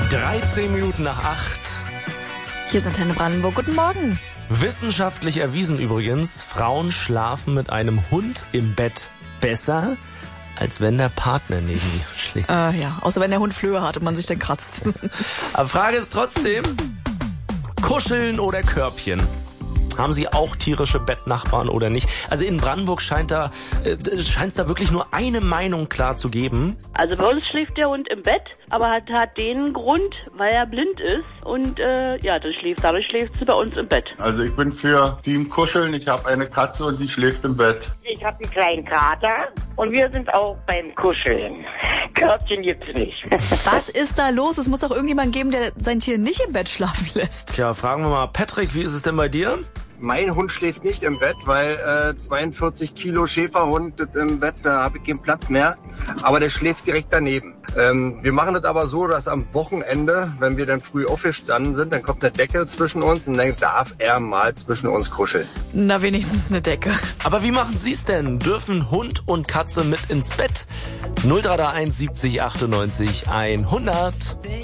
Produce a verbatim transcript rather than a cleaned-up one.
dreizehn Minuten nach acht. Hier sind Antenne Brandenburg. Guten Morgen. Wissenschaftlich erwiesen übrigens, Frauen schlafen mit einem Hund im Bett besser, als wenn der Partner neben ihr schläft. Äh, ja, außer wenn der Hund Flöhe hat und man sich dann kratzt. Aber Frage ist trotzdem, Kuscheln oder Körbchen? Haben Sie auch tierische Bettnachbarn oder nicht? Also in Brandenburg scheint da äh, scheint es da wirklich nur eine Meinung klar zu geben. Also bei uns schläft der Hund im Bett, aber hat, hat den Grund, weil er blind ist und äh, ja, das schläft, dadurch schläft sie bei uns im Bett. Also ich bin für Team Kuscheln. Ich habe eine Katze und die schläft im Bett. Ich habe einen kleinen Kater und wir sind auch beim Kuscheln. Körbchen gibt's nicht. Was ist da los? Es muss doch irgendjemand geben, der sein Tier nicht im Bett schlafen lässt. Tja, fragen wir mal Patrick, wie ist es denn bei dir? Mein Hund schläft nicht im Bett, weil äh, zweiundvierzig Kilo Schäferhund im Bett, da habe ich keinen Platz mehr. Aber der schläft direkt daneben. Ähm, wir machen das aber so, dass am Wochenende, wenn wir dann früh aufgestanden sind, dann kommt eine Decke zwischen uns und dann darf er mal zwischen uns kuscheln. Na, wenigstens eine Decke. Aber wie machen Sie es denn? Dürfen Hund und Katze mit ins Bett? null drei drei eins siebzig achtundneunzig hundert.